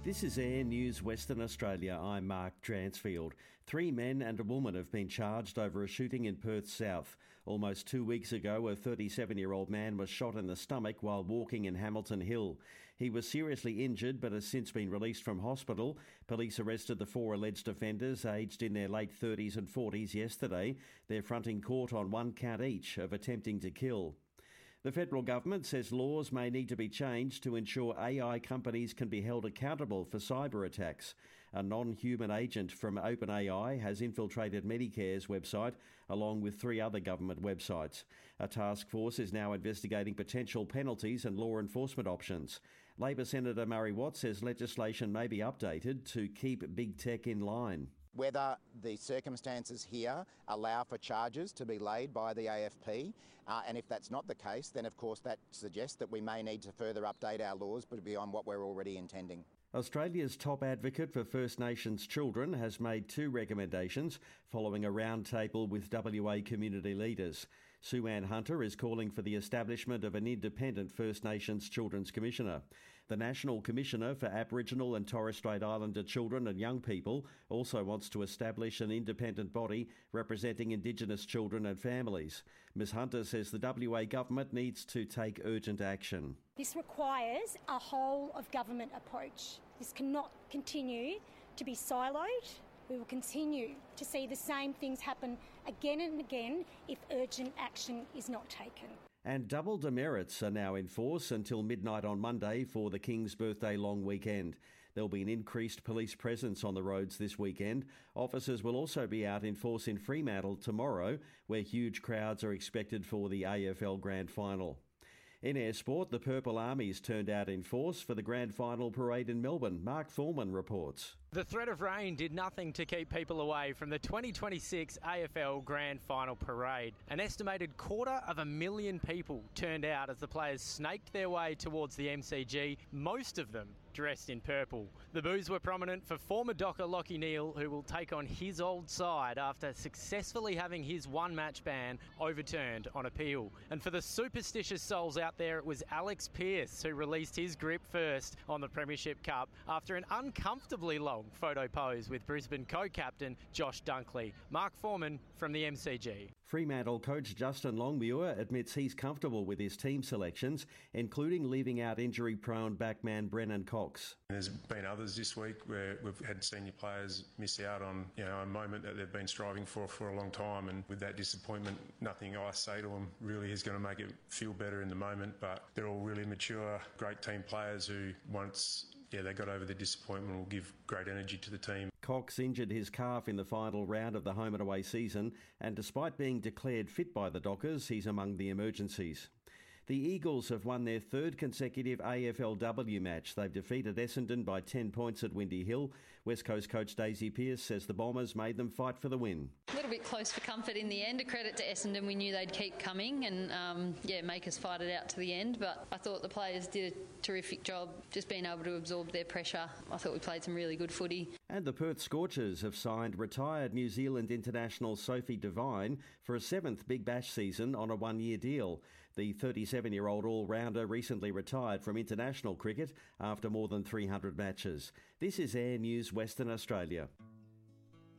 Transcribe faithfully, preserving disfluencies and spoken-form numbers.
This is Air News Western Australia. I'm Mark Dransfield. Three men and a woman have been charged over a shooting in Perth South. Almost two weeks ago, a thirty-seven-year-old man was shot in the stomach while walking in Hamilton Hill. He was seriously injured but has since been released from hospital. Police arrested the four alleged offenders, aged in their late thirties and forties, yesterday. They're fronting court on one count each of attempting to kill. The federal government says laws may need to be changed to ensure A I companies can be held accountable for cyber attacks. A non-human agent from OpenAI has infiltrated Medicare's website along with three other government websites. A task force is now investigating potential penalties and law enforcement options. Labor Senator Murray Watt says legislation may be updated to keep big tech in line. Whether the circumstances here allow for charges to be laid by the A F P, uh, and if that's not the case, then of course that suggests that we may need to further update our laws, but beyond what we're already intending. Australia's top advocate for First Nations children has made two recommendations following a roundtable with W A community leaders. Sue Ann Hunter is calling for the establishment of an independent First Nations Children's Commissioner. The National Commissioner for Aboriginal and Torres Strait Islander children and young people also wants to establish an independent body representing Indigenous children and families. Miz Hunter says the W A government needs to take urgent action. This requires a whole of government approach. This cannot continue to be siloed. We will continue to see the same things happen again and again if urgent action is not taken. And double demerits are now in force until midnight on Monday for the King's birthday long weekend. There'll be an increased police presence on the roads this weekend. Officers will also be out in force in Fremantle tomorrow, where huge crowds are expected for the A F L Grand Final. In air sport, the Purple Armies turned out in force for the Grand Final parade in Melbourne. Mark Thorman reports. The threat of rain did nothing to keep people away from the twenty twenty-six A F L Grand Final parade. An estimated quarter of a million people turned out as the players snaked their way towards the M C G, most of them dressed in purple. The boos were prominent for former Docker Lachie Neale, who will take on his old side after successfully having his one-match ban overturned on appeal. And for the superstitious souls out there, it was Alex Pearce who released his grip first on the Premiership Cup after an uncomfortably long photo pose with Brisbane co-captain Josh Dunkley. Mark Foreman from the M C G. Fremantle coach Justin Longmuir admits he's comfortable with his team selections, including leaving out injury-prone backman Brennan Cox. There's been others this week where we've had senior players miss out on, you know, a moment that they've been striving for for a long time, and with that disappointment, nothing I say to them really is going to make it feel better in the moment. But they're all really mature, great team players who, once yeah they got over the disappointment, will give great energy to the team. Cox injured his calf in the final round of the home and away season, and despite being declared fit by the Dockers, he's among the emergencies. The Eagles have won their third consecutive A F L W match. They've defeated Essendon by ten points at Windy Hill. West Coast coach Daisy Pearce says the Bombers made them fight for the win. A little bit close for comfort in the end. A credit to Essendon, we knew they'd keep coming and um, yeah, make us fight it out to the end. But I thought the players did a terrific job just being able to absorb their pressure. I thought we played some really good footy. And the Perth Scorchers have signed retired New Zealand international Sophie Devine for a seventh Big Bash season on a one-year deal. The thirty-seven-year-old all-rounder recently retired from international cricket after more than three hundred matches. This is Air News Western Australia.